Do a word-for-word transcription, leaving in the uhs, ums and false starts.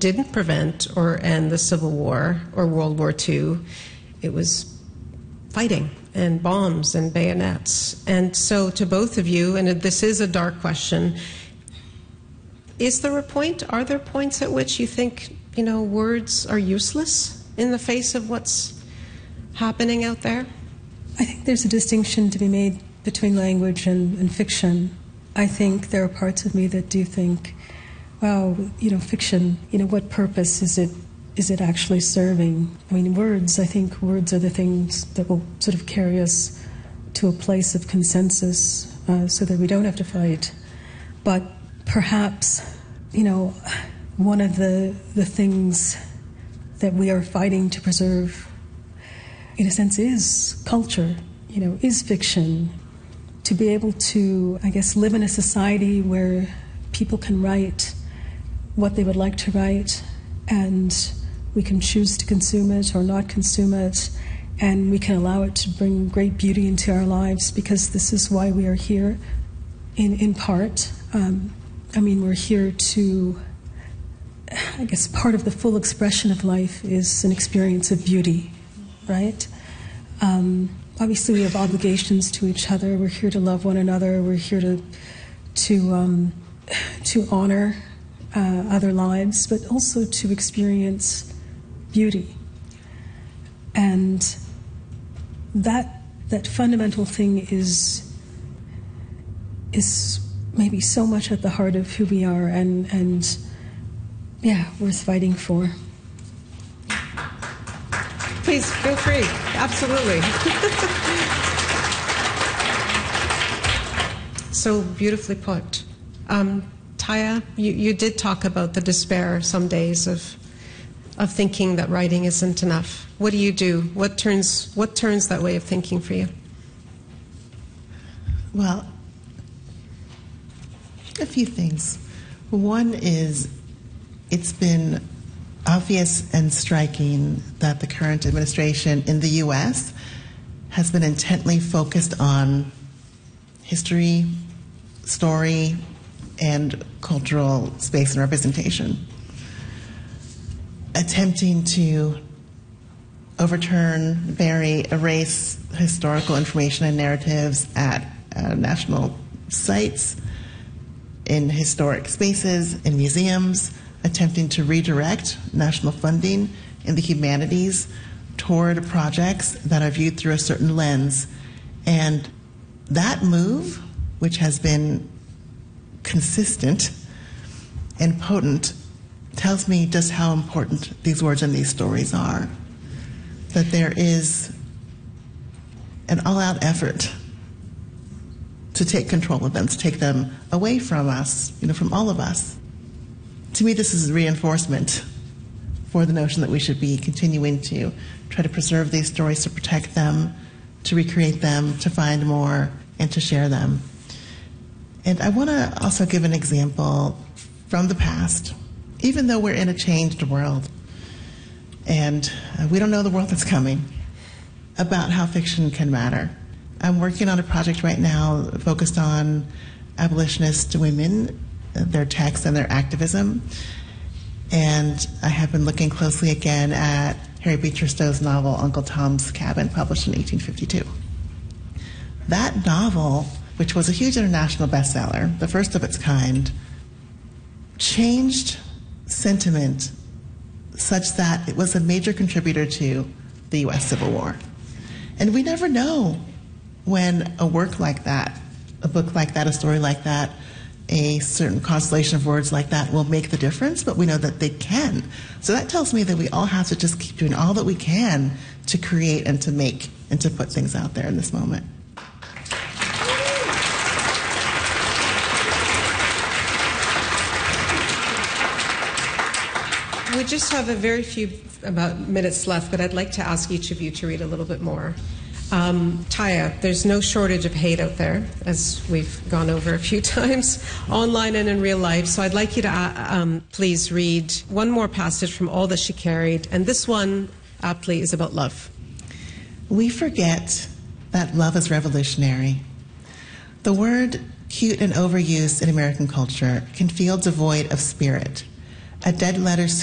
didn't prevent or end the Civil War or World War Two. It was fighting and bombs and bayonets. And so to both of you, and this is a dark question, is there a point, are there points at which you think, you know, words are useless in the face of what's happening out there? I think there's a distinction to be made between language and, and fiction. I think there are parts of me that do think, wow, you know, fiction, you know, what purpose is it is it actually serving? I mean, words, I think words are the things that will sort of carry us to a place of consensus uh, so that we don't have to fight. But perhaps, you know, one of the, the things that we are fighting to preserve, in a sense, is culture, you know, is fiction. To be able to, I guess, live in a society where people can write what they would like to write, and we can choose to consume it or not consume it, and we can allow it to bring great beauty into our lives, because this is why we are here, in, in part. Um, I mean, we're here to, I guess, part of the full expression of life is an experience of beauty, right? Um, obviously, we have obligations to each other. We're here to love one another. We're here to to um, to honor uh, other lives, but also to experience beauty. And that that fundamental thing is is maybe so much at the heart of who we are, and and yeah, worth fighting for. Please feel free. Absolutely. So beautifully put. Um, Taya, you, you did talk about the despair some days of of thinking that writing isn't enough. What do you do? What turns what turns that way of thinking for you? Well, a few things. One is, it's been obvious and striking that the current administration in the U S has been intently focused on history, story, and cultural space and representation, attempting to overturn, bury, erase historical information and narratives at uh, national sites, in historic spaces, in museums, attempting to redirect national funding in the humanities toward projects that are viewed through a certain lens. And that move, which has been consistent and potent, tells me just how important these words and these stories are. That there is an all-out effort to take control of them, to take them away from us, you know, from all of us. To me, this is reinforcement for the notion that we should be continuing to try to preserve these stories, to protect them, to recreate them, to find more, and to share them. And I want to also give an example from the past. Even though we're in a changed world, and we don't know the world that's coming, about how fiction can matter. I'm working on a project right now focused on abolitionist women, their texts and their activism. And I have been looking closely again at Harry Beecher Stowe's novel, Uncle Tom's Cabin, published in eighteen fifty-two. That novel, which was a huge international bestseller, the first of its kind, changed sentiment such that it was a major contributor to the U S Civil War. And we never know when a work like that, a book like that, a story like that, a certain constellation of words like that will make the difference, but we know that they can. So that tells me that we all have to just keep doing all that we can to create and to make and to put things out there in this moment. We just have a very few about minutes left, but I'd like to ask each of you to read a little bit more. Um, Taya, there's no shortage of hate out there, as we've gone over a few times, online and in real life. So I'd like you to uh, um, please read one more passage from All That She Carried. And this one, aptly, is about love. We forget that love is revolutionary. The word, cute and overused in American culture, can feel devoid of spirit. A dead letter